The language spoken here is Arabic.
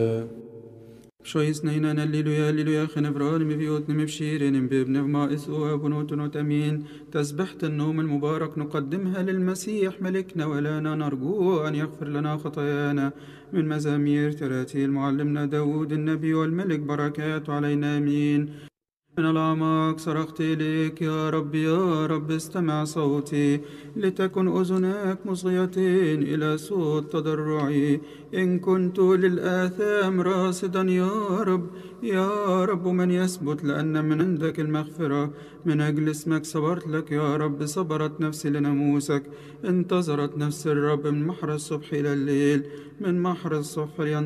شويس نينا الليلويا الليلويا خنفران مفيوت مبشيرين بابن ما اسوا بنوت امين. تسبحة النوم المبارك نقدمها للمسيح ملكنا ولانا نرجو ان يغفر لنا خطايانا من مزامير تراتيل معلمنا داود النبي والملك بركات علينا امين. من الأعماق صرخت إليك يا رب يا رب استمع صوتي لتكن أذناك مصغيتين إلى صوت تضرعي. إن كنت للآثام راصدا يا رب من يثبت لأن من عندك المغفرة. من أجل اسمك صبرت لك يا رب صبرت نفسي لناموسك. انتظرت نفس الرب من محر الصبح إلى الليل من محر الصبح